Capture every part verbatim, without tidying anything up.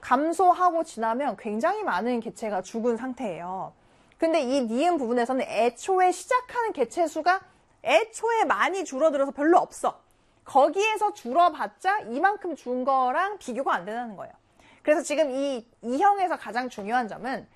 감소하고 지나면 굉장히 많은 개체가 죽은 상태예요. 근데 이 니은 부분에서는 애초에 시작하는 개체 수가 애초에 많이 줄어들어서 별로 없어. 거기에서 줄어봤자 이만큼 준 거랑 비교가 안 된다는 거예요. 그래서 지금 이 이형에서 가장 중요한 점은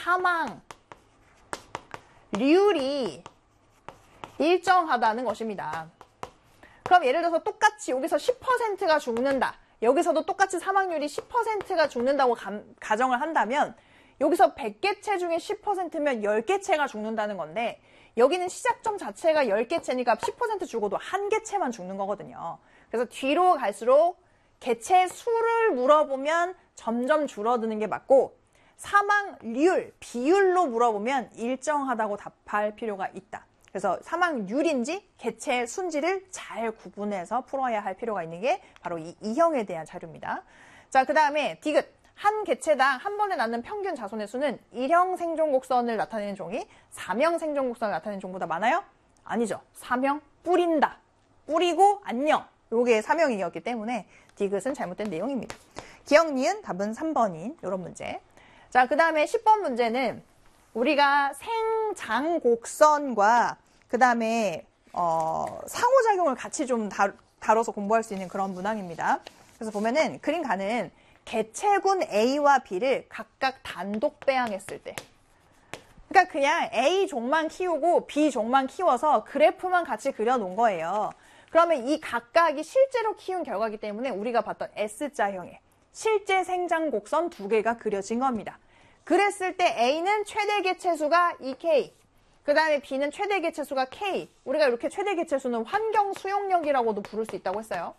사망률이 일정하다는 것입니다. 그럼 예를 들어서 똑같이 여기서 십 퍼센트가 죽는다. 여기서도 똑같이 사망률이 십 퍼센트가 죽는다고 감, 가정을 한다면 여기서 백 개체 중에 십 퍼센트면 열 개체가 죽는다는 건데 여기는 시작점 자체가 열 개체니까 십 퍼센트 죽어도 한 개체만 죽는 거거든요. 그래서 뒤로 갈수록 개체 수를 물어보면 점점 줄어드는 게 맞고 사망률, 비율로 물어보면 일정하다고 답할 필요가 있다. 그래서 사망률인지 개체 수인지를 잘 구분해서 풀어야 할 필요가 있는 게 바로 이 이형에 대한 자료입니다. 자, 그 다음에 디귿. 한 개체당 한 번에 낳는 평균 자손의 수는 일형 생존곡선을 나타내는 종이 삼형 생존곡선을 나타내는 종보다 많아요? 아니죠. 삼형 뿌린다. 뿌리고 안녕. 요게 삼형이었기 때문에 디귿은 잘못된 내용입니다. 기억, 니은, 답은 삼 번인 이런 문제. 자, 그 다음에 십 번 문제는 우리가 생장곡선과 그 다음에 어, 상호작용을 같이 좀 다, 다뤄서 공부할 수 있는 그런 문항입니다. 그래서 보면은 그림 가는 개체군 A와 B를 각각 단독 배양했을 때, 그러니까 그냥 A 종만 키우고 B 종만 키워서 그래프만 같이 그려놓은 거예요. 그러면 이 각각이 실제로 키운 결과이기 때문에 우리가 봤던 S자형의 실제 생장곡선 두 개가 그려진 겁니다. 그랬을 때 A는 최대 개체수가 이 케이, 그 다음에 B는 최대 개체수가 K. 우리가 이렇게 최대 개체수는 환경 수용력이라고도 부를 수 있다고 했어요.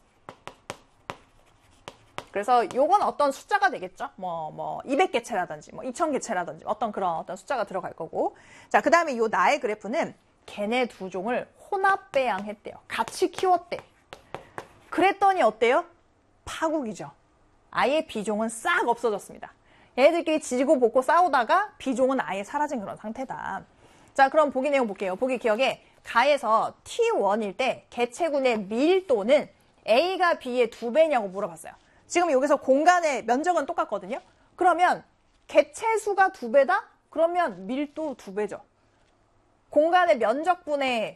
그래서 요건 어떤 숫자가 되겠죠? 뭐, 뭐, 이백 개체라든지, 뭐, 이천 개체라든지, 어떤 그런 어떤 숫자가 들어갈 거고. 자, 그 다음에 요 나의 그래프는 걔네 두 종을 혼합 배양했대요. 같이 키웠대. 그랬더니 어때요? 파국이죠. 아예 B종은 싹 없어졌습니다. 얘네들끼리 지지고 볶고 싸우다가 B종은 아예 사라진 그런 상태다. 자, 그럼 보기 내용 볼게요. 보기 기억에 가에서 티 원일 때 개체군의 밀도는 A가 B의 두 배냐고 물어봤어요. 지금 여기서 공간의 면적은 똑같거든요. 그러면 개체수가 두 배다? 그러면 밀도 두 배죠. 공간의 면적분의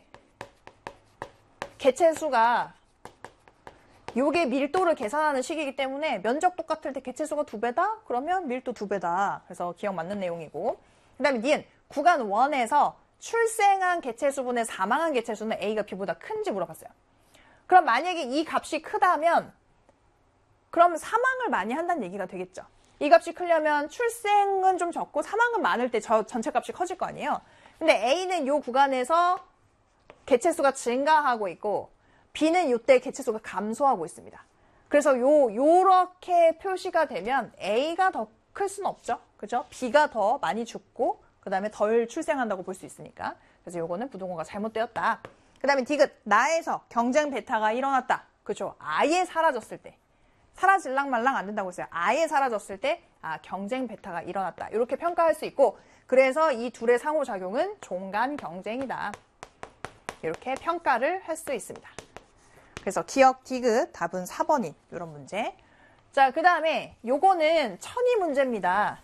개체수가 요게 밀도를 계산하는 식이기 때문에 면적 똑같을 때 개체수가 두 배다? 그러면 밀도 두 배다. 그래서 기억 맞는 내용이고. 그 다음에 니은 구간 원에서 출생한 개체수분의 사망한 개체수는 A가 B보다 큰지 물어봤어요. 그럼 만약에 이 값이 크다면 그럼 사망을 많이 한다는 얘기가 되겠죠. 이 값이 크려면 출생은 좀 적고 사망은 많을 때 저 전체 값이 커질 거 아니에요. 근데 A는 이 구간에서 개체수가 증가하고 있고 B는 이때 개체수가 감소하고 있습니다. 그래서 요, 요렇게 표시가 되면 A가 더 클 수는 없죠. 그죠? B가 더 많이 죽고 그 다음에 덜 출생한다고 볼 수 있으니까. 그래서 요거는 부동호가 잘못되었다. 그 다음에 디귿, 나에서 경쟁 배타가 일어났다. 그죠? 아예 사라졌을 때. 사라질랑 말랑 안 된다고 했어요. 아예 사라졌을 때 아, 경쟁 배타가 일어났다. 이렇게 평가할 수 있고 그래서 이 둘의 상호작용은 종간 경쟁이다. 이렇게 평가를 할 수 있습니다. 그래서 기억 디귿 답은 사 번인 이런 문제. 자, 그 다음에 요거는 천이 문제입니다.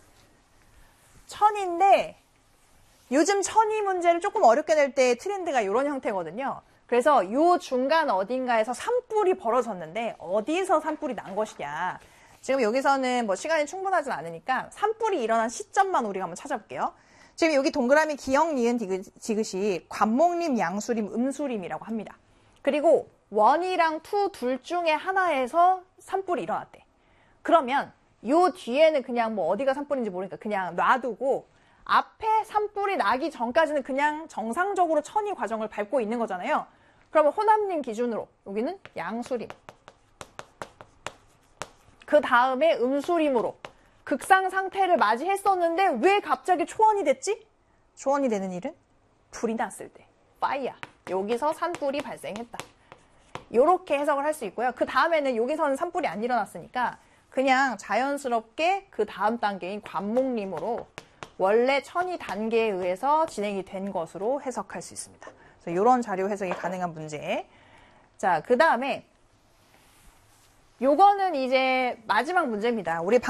천인데 요즘 천이 문제를 조금 어렵게 낼 때 트렌드가 이런 형태거든요. 그래서 요 중간 어딘가에서 산불이 벌어졌는데 어디서 산불이 난 것이냐. 지금 여기서는 뭐 시간이 충분하진 않으니까 산불이 일어난 시점만 우리가 한번 찾아볼게요. 지금 여기 동그라미 기역, 니은, 디귿이 관목림, 양수림, 음수림이라고 합니다. 그리고 원이랑 투 둘 중에 하나에서 산불이 일어났대. 그러면 요 뒤에는 그냥 뭐 어디가 산불인지 모르니까 그냥 놔두고 앞에 산불이 나기 전까지는 그냥 정상적으로 천이 과정을 밟고 있는 거잖아요. 그러면 호남림 기준으로 여기는 양수림. 그 다음에 음수림으로 극상 상태를 맞이했었는데 왜 갑자기 초원이 됐지? 초원이 되는 일은 불이 났을 때. 파이어. 여기서 산불이 발생했다. 이렇게 해석을 할 수 있고요. 그 다음에는 여기서는 산불이 안 일어났으니까 그냥 자연스럽게 그 다음 단계인 관목림으로 원래 천이 단계에 의해서 진행이 된 것으로 해석할 수 있습니다. 그래서 이런 자료 해석이 가능한 문제. 자, 그 다음에 요거는 이제 마지막 문제입니다. 우리